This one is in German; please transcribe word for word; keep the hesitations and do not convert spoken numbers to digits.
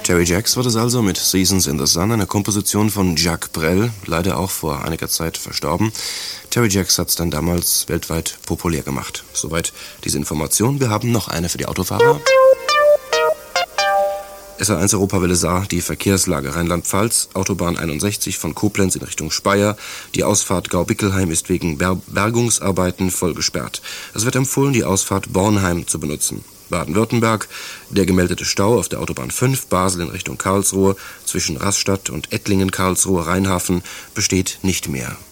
Terry Jacks war das also mit Seasons in the Sun, eine Komposition von Jacques Brel, leider auch vor einiger Zeit verstorben. Terry Jacks hat es dann damals weltweit populär gemacht. Soweit diese Information. Wir haben noch eine für die Autofahrer. S R eins Europawelle Saar, die Verkehrslage Rheinland-Pfalz, Autobahn einundsechzig von Koblenz in Richtung Speyer. Die Ausfahrt Gau-Bickelheim ist wegen Ber- Bergungsarbeiten voll gesperrt. Es wird empfohlen, die Ausfahrt Bornheim zu benutzen. Baden-Württemberg, der gemeldete Stau auf der Autobahn fünf, Basel in Richtung Karlsruhe, zwischen Rastatt und Ettlingen-Karlsruhe-Rheinhafen, besteht nicht mehr.